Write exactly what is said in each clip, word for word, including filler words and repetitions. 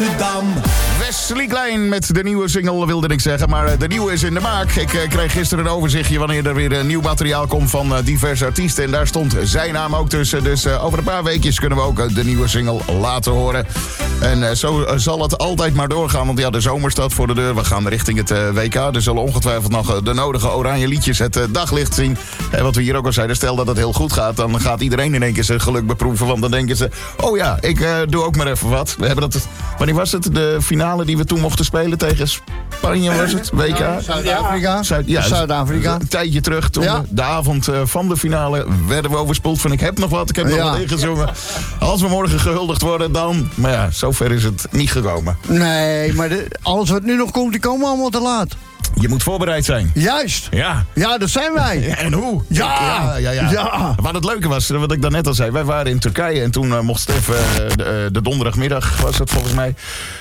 Amsterdam. Wesley Klein met de nieuwe single wilde ik zeggen, maar de nieuwe is in de maak. Ik uh, kreeg gisteren een overzichtje wanneer er weer uh, nieuw materiaal komt van uh, diverse artiesten. En daar stond zijn naam ook tussen. Dus uh, over een paar weekjes kunnen we ook uh, de nieuwe single laten horen. En uh, zo uh, zal het altijd maar doorgaan, want ja, de zomer staat voor de deur. We gaan richting het uh, W K. Er zullen ongetwijfeld nog uh, de nodige oranje liedjes het uh, daglicht zien. En wat we hier ook al zeiden, stel dat het heel goed gaat, dan gaat iedereen in één keer zijn geluk beproeven. Want dan denken ze, oh ja, ik uh, doe ook maar even wat. We hebben dat, wanneer was het? De finale die we toen mochten spelen tegen Spanje, was het? W K? Ja, Zuid-Afrika. Zuid, ja, Zuid-Afrika. Een tijdje terug, toen ja. de avond uh, van de finale, werden we overspoeld van ik heb nog wat, ik heb nog ja. wat ingezongen. Als we morgen gehuldigd worden, dan... Maar ja, zover is het niet gekomen. Nee, maar de, alles wat nu nog komt, die komen allemaal te laat. Je moet voorbereid zijn. Juist. Ja. Ja, dat zijn wij. En hoe? Ja. Ja, ja, ja. ja. Wat het leuke was, wat ik daarnet al zei. Wij waren in Turkije en toen uh, mocht Stef uh, de, de donderdagmiddag, was het volgens mij,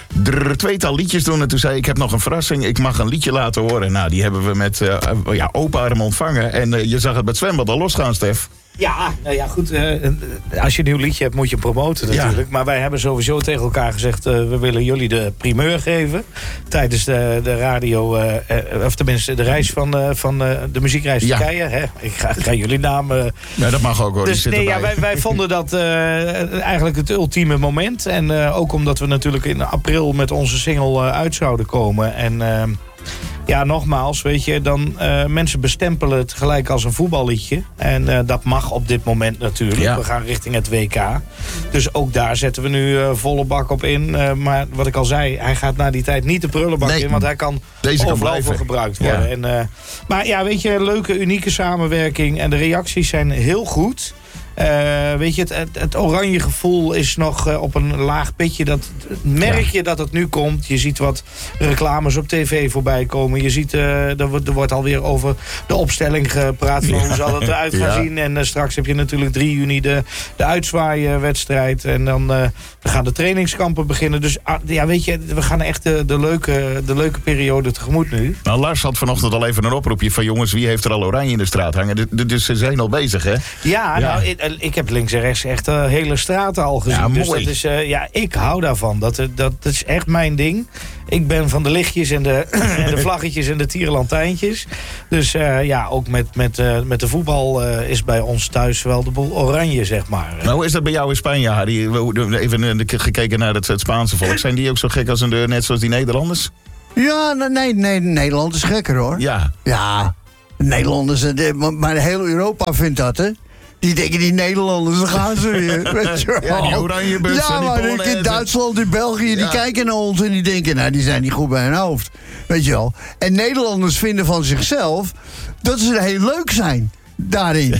er tweetal liedjes doen. En toen zei ik, ik heb nog een verrassing. Ik mag een liedje laten horen. Nou, die hebben we met uh, ja, open armen ontvangen. En uh, je zag het met zwembad al losgaan, Stef. Ja, nou ja, goed. Uh, als je een nieuw liedje hebt, moet je hem promoten natuurlijk. Ja. Maar wij hebben sowieso tegen elkaar gezegd, uh, we willen jullie de primeur geven. Tijdens de, de radio, uh, uh, of tenminste de reis van, uh, van uh, de muziekreis ja. Turkije. Hè? Ik ga, ga jullie naam... Uh, ja, dat mag ook hoor. Dus nee, ja, wij, wij vonden dat uh, eigenlijk het ultieme moment. En uh, ook omdat we natuurlijk in april met onze single uh, uit zouden komen. En... Uh, Ja, nogmaals, weet je, dan uh, mensen bestempelen het gelijk als een voetballiedje. En uh, dat mag op dit moment natuurlijk. Ja. We gaan richting het W K. Dus ook daar zetten we nu uh, volle bak op in. Uh, maar wat ik al zei, hij gaat na die tijd niet de prullenbak nee, in. Want hij kan overal voor gebruikt worden. Ja. En, uh, maar ja, weet je, leuke, unieke samenwerking. En de reacties zijn heel goed. Uh, weet je, het, het, het oranje gevoel is nog uh, op een laag pitje. Dat merk je ja. dat het nu komt. Je ziet wat reclames op tv voorbij komen. Je ziet, uh, er, wordt, er wordt alweer over de opstelling gepraat. Van ja. Hoe zal het eruit gaan ja. zien. En uh, straks heb je natuurlijk drie juni de, de uitzwaaiwedstrijd. En dan uh, gaan de trainingskampen beginnen. Dus uh, ja, weet je, we gaan echt de, de, leuke, de leuke periode tegemoet nu. Nou, Lars had vanochtend al even een oproepje van jongens, wie heeft er al oranje in de straat hangen? Dus ze zijn al bezig, hè? Ja, ja. nou... Ik, Ik heb links en rechts echt uh, hele straten al gezien. Ja, dus dat is, uh, ja, ik hou daarvan. Dat, uh, dat is echt mijn ding. Ik ben van de lichtjes en de, en de vlaggetjes en de tierenlantijntjes. Dus uh, ja, ook met, met, uh, met de voetbal uh, is bij ons thuis wel de boel oranje, zeg maar. Nou, hoe is dat bij jou in Spanje, Harry? Even gekeken naar het, het Spaanse volk. Zijn die ook zo gek als een deur, net zoals die Nederlanders? Ja, nee, nee, Nederland is gekker, hoor. Ja. Ja, Nederlanders, maar heel Europa vindt dat, hè. Die denken, die Nederlanders, dan gaan ze weer. Weet je wel. Ja, die oranje bus ja, en die maar Polonaise. in Duitsland, in België, die ja. kijken naar ons en die denken, nou, die zijn niet goed bij hun hoofd. Weet je wel. En Nederlanders vinden van zichzelf dat ze heel leuk zijn. Daarin.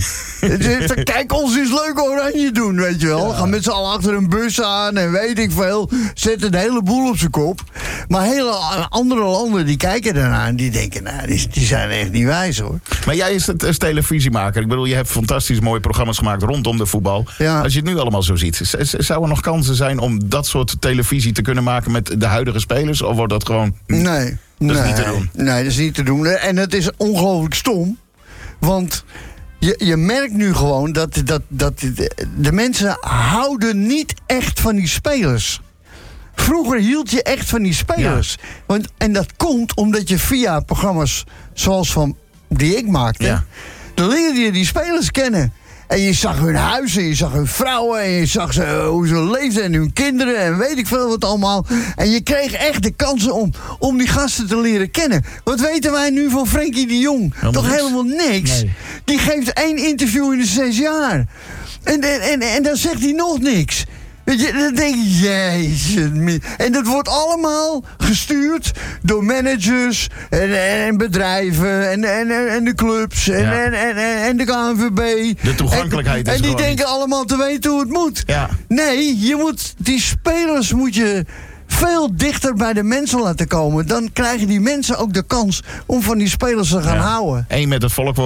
Kijk, ons eens leuk oranje doen, weet je wel. Ja. Gaan met z'n allen achter een bus aan en weet ik veel. Zetten een heleboel op zijn kop. Maar hele andere landen die kijken daarnaar en die denken, nou, die, die zijn echt niet wijs, hoor. Maar jij is het televisiemaker. Ik bedoel, je hebt fantastisch mooie programma's gemaakt rondom de voetbal. Ja. Als je het nu allemaal zo ziet, zou er nog kansen zijn om dat soort televisie te kunnen maken met de huidige spelers? Of wordt dat gewoon... Nee. Dat nee, is niet te doen. Nee, dat is niet te doen. En het is ongelooflijk stom. Want... Je, je merkt nu gewoon dat, dat, dat de, de mensen houden niet echt van die spelers. Vroeger hield je echt van die spelers. Ja. Want, en dat komt omdat je via programma's zoals van die ik maakte... Ja. dan leerde je die spelers kennen. En je zag hun huizen, je zag hun vrouwen... en je zag ze, hoe ze leefden en hun kinderen... en weet ik veel wat allemaal. En je kreeg echt de kansen om, om die gasten te leren kennen. Wat weten wij nu van Frenkie de Jong? Helemaal Toch niks. helemaal niks? Nee. Die geeft één interview in de zes jaar. En, en, en, en dan zegt hij nog niks. Weet je, dan denk je, jezus. En dat wordt allemaal gestuurd door managers en, en bedrijven en, en, en de clubs en, ja. en, en, en de K N V B. De toegankelijkheid en, is En die denken niet. allemaal te weten hoe het moet. Ja. Nee, je moet, die spelers moet je veel dichter bij de mensen laten komen. Dan krijgen die mensen ook de kans om van die spelers te gaan ja. houden. Eén met het volk worden.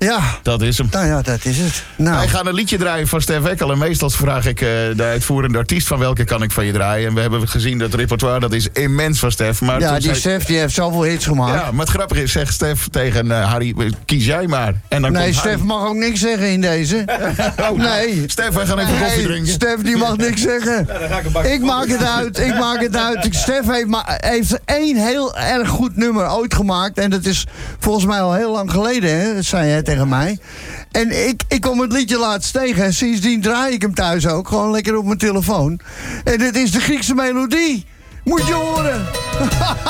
Ja. Dat is hem. Nou ja, dat is het. Nou. Wij gaan een liedje draaien van Stef Ekkel. En meestal vraag ik uh, de uitvoerende artiest van welke kan ik van je draaien. En we hebben gezien dat repertoire, dat is immens van Stef. Maar ja, die zei... Stef die heeft zoveel hits gemaakt. Ja, maar het grappige is, zegt Stef tegen uh, Harry, kies jij maar. En dan nee, komt Stef Harry. mag ook niks zeggen in deze. oh, nee. Stef, wij gaan even nee, koffie drinken. Stef die mag niks zeggen. Ja, dan ga ik een bakje ik maak het uit, ik maak het uit. Stef heeft, maar, heeft één heel erg goed nummer ooit gemaakt. En dat is volgens mij al heel lang geleden, hè? Dat zei hij tegen mij. En ik, ik kom het liedje laatst tegen. En sindsdien draai ik hem thuis ook. Gewoon lekker op mijn telefoon. En dit is de Griekse melodie. Moet je horen.